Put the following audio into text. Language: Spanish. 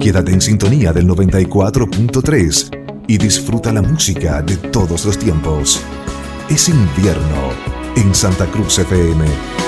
Quédate en sintonía del 94.3 y disfruta la música de todos los tiempos. Es invierno en Santa Cruz FM.